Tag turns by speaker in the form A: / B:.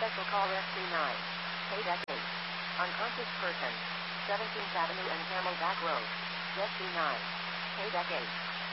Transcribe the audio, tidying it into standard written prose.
A: Special call SC9. KDEC 8. Unconscious person. 17th Avenue and Camelback Road. SC9. KDEC 8.